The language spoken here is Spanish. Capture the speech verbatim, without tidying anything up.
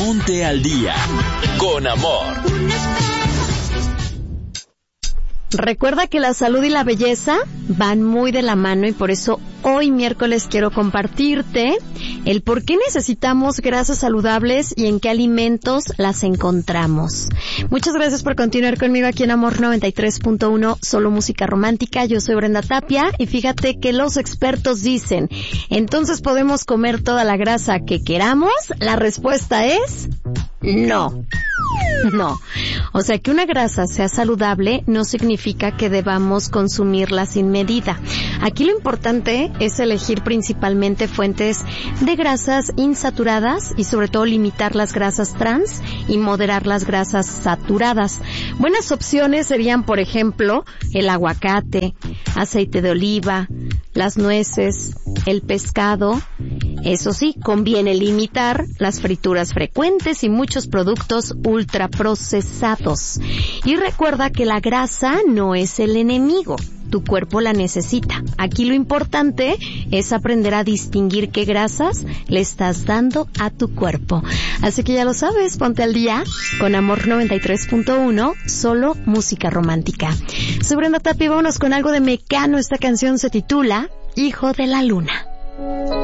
Ponte al día con Amor. Recuerda que la salud y la belleza van muy de la mano y por eso hoy miércoles quiero compartirte el por qué necesitamos grasas saludables y en qué alimentos las encontramos. Muchas gracias por continuar conmigo aquí en Amor noventa y tres punto uno, solo música romántica. Yo soy Brenda Tapia y fíjate que los expertos dicen, entonces podemos comer toda la grasa que queramos. La respuesta es no. No. O sea, que una grasa sea saludable no significa que debamos consumirla sin medida. Aquí lo importante es elegir principalmente fuentes de grasas insaturadas y sobre todo limitar las grasas trans y moderar las grasas saturadas. Buenas opciones serían, por ejemplo, el aguacate, aceite de oliva, las nueces, el pescado. Eso sí, conviene limitar las frituras frecuentes y muchos productos ultraprocesados. Y recuerda que la grasa no es el enemigo. Tu cuerpo la necesita. Aquí lo importante es aprender a distinguir qué grasas le estás dando a tu cuerpo. Así que ya lo sabes, ponte al día con Amor noventa y tres punto uno, solo música romántica. Soy Brenda Tapia, vámonos con algo de Mecano. Esta canción se titula Hijo de la Luna.